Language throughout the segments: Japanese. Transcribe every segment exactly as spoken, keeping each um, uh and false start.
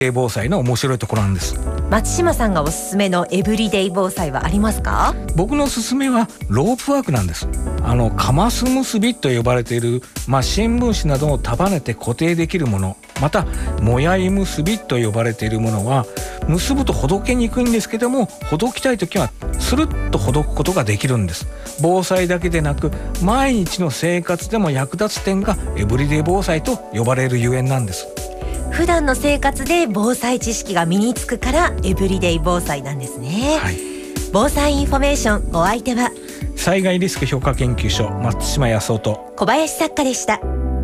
防災の面白いところなんです。 松島さんがおすすめのエブリデイ防災はありますか？ 僕のおすすめはロープワークなんです。あのカマス結びと呼ばれている、まあ、新聞紙などを束ねて固定できるもの、またもやい結びと呼ばれているものは結ぶとほどけにくいんですけども、ほどきたい時はスルッとほどくことができるんです。防災だけでなく毎日の生活でも役立つ点がエブリデイ防災と呼ばれるゆえんなんです。 普段の生活で防災知識が身につくからエブリデイ防災なんですね、はい、防災インフォメーション、お相手は災害リスク評価研究所松島康夫と小林作家でした。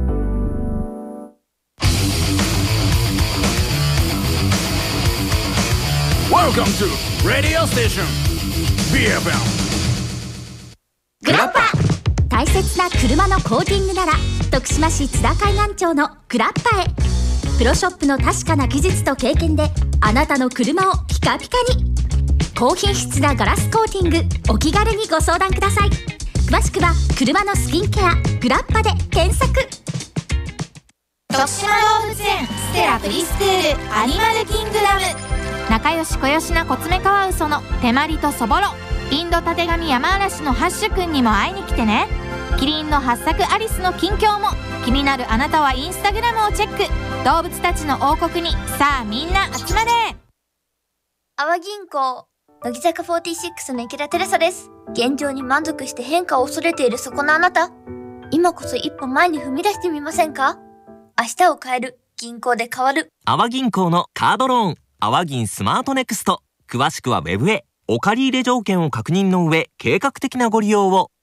Welcome to Radio Station ビーエフエムグラッパ。大切な車のコーティングなら徳島市津田海岸町のグラッパへ。プロショップの確かな技術と経験であなたの車をピカピカに。高品質なガラスコーティング、お気軽にご相談ください。詳しくは車のスキンケアグラッパで検索。 徳島動物園ステラプリスクールアニマルキングダム。仲良し小良しなコツメカワウソの手まりとそぼろ、インドたてがみヤマアラシのハッシュくんにも会いに来てね。キリンの八作アリスの近況も。気になるあなたはインスタグラムをチェック。動物たちの王国にさあみんな集まれ。 阿波銀行乃木坂フォーティーシックスの池田テレサです。現状に満足して変化を恐れているそこのあなた、今こそ一歩前に踏み出してみませんか？明日を変える、銀行で変わる。 阿波銀行のカードローン、阿波銀スマートネクスト。詳しくはウェブへ。お借り入れ条件を確認の上、計画的なご利用を。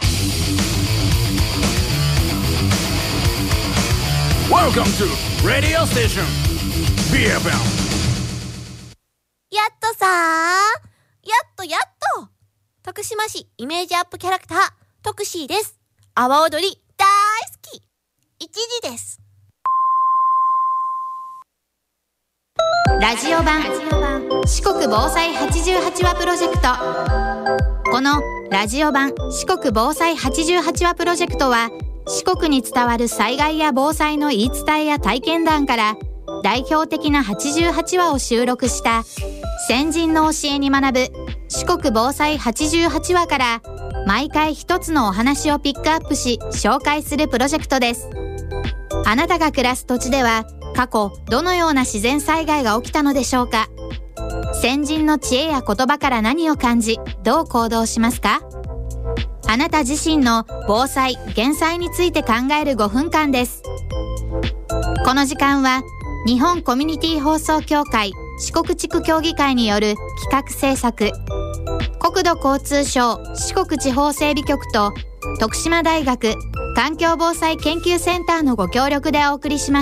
Welcome to Radio Station ビーエフエム。 やっとさー、やっとやっと徳島市イメージアップキャラクタートクシーです。阿波踊り大好き、一時です。ラジオ版四国防災はちじゅうはちわプロジェクト。このラジオ版四国防災はちじゅうはちわプロジェクトは、四国に伝わる災害や防災の言い伝えや体験談から代表的なはちじゅうはちわを収録した先人の教えに学ぶ四国防災はちじゅうはちわから毎回一つのお話をピックアップし紹介するプロジェクトです。あなたが暮らす土地では過去どのような自然災害が起きたのでしょうか。先人の知恵や言葉から何を感じ、どう行動しますか。あなた自身の防災・減災について考えるごふんかんです。この時間は日本コミュニティ放送協会四国地区協議会による企画制作、国土交通省四国地方整備局と徳島大学環境防災研究センターのご協力でお送りします。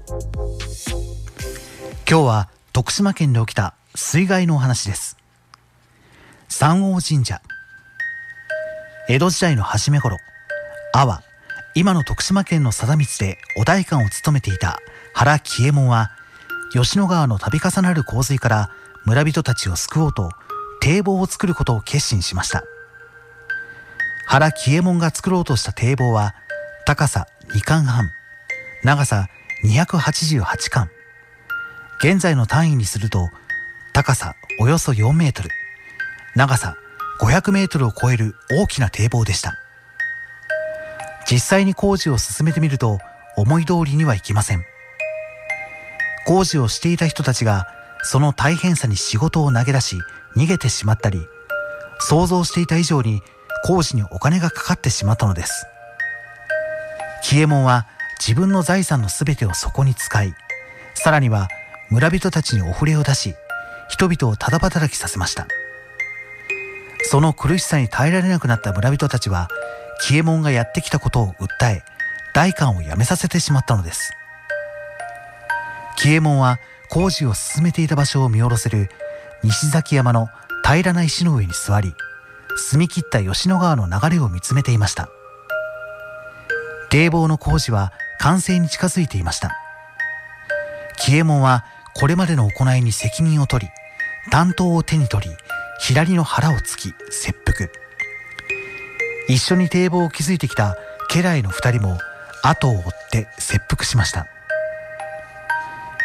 今日は徳島県で起きた水害のお話です。三王神社。江戸時代の初め頃、阿波、今の徳島県の貞光でお代官を務めていた原喜右衛門は、吉野川の度重なる洪水から村人たちを救おうと堤防を作ることを決心しました。原喜右衛門が作ろうとした堤防は高さにかんはん、長さにひゃくはちじゅうはちかん、現在の単位にすると高さおよそよんメートル、長さごひゃくメートルを超える大きな堤防でした。実際に工事を進めてみると思い通りにはいきません。工事をしていた人たちがその大変さに仕事を投げ出し逃げてしまったり、想像していた以上に工事にお金がかかってしまったのです。喜右衛門は自分の財産のすべてをそこに使い、さらには村人たちにお触れを出し、人々をただ働きさせました。その苦しさに耐えられなくなった村人たちは、喜右衛門がやってきたことを訴え、代官を辞めさせてしまったのです。喜右衛門は工事を進めていた場所を見下ろせる西崎山の平らな石の上に座り、澄み切った吉野川の流れを見つめていました。堤防の工事は完成に近づいていました。喜右衛門はこれまでの行いに責任を取り、担当を手に取り、左の腹をつき切腹。一緒に堤防を築いてきた家来の二人も後を追って切腹しました。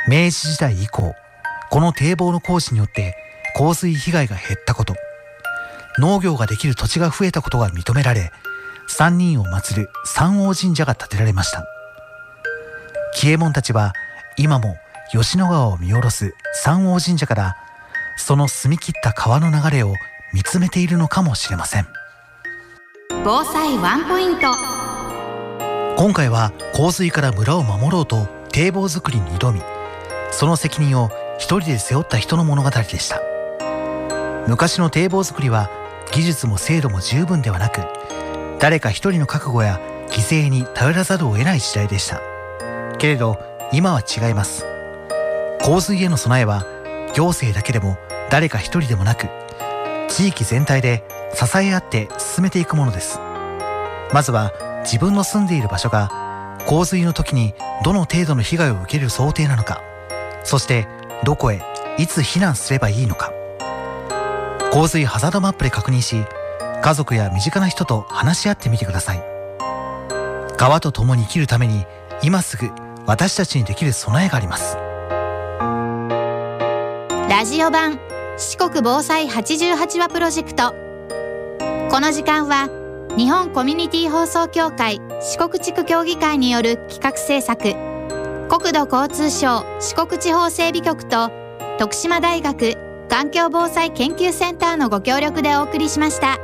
明治時代以降、この堤防の工事によって洪水被害が減ったこと、農業ができる土地が増えたことが認められ、三人を祀る三王神社が建てられました。紀右衛門たちは今も吉野川を見下ろす三王神社からその澄み切った川の流れを見つめているのかもしれません。 防災ワンポイント。 今回は洪水から村を守ろうと堤防作りに挑み、その責任を一人で背負った人の物語でした。昔の堤防作りは技術も精度も十分ではなく、誰か一人の覚悟や犠牲に頼らざるを得ない時代でした。けれど今は違います。洪水への備えは行政だけでも誰か一人でもなく、地域全体で支え合って進めていくものです。まずは自分の住んでいる場所が洪水の時にどの程度の被害を受ける想定なのか、そしてどこへいつ避難すればいいのか、洪水ハザードマップで確認し、家族や身近な人と話し合ってみてください。川と共に生きるために今すぐ私たちにできる備えがあります。 ラジオ版四国防災はちじゅうはちわプロジェクト。この時間は日本コミュニティ放送協会四国地区協議会による企画制作、国土交通省四国地方整備局と徳島大学環境防災研究センターのご協力でお送りしました。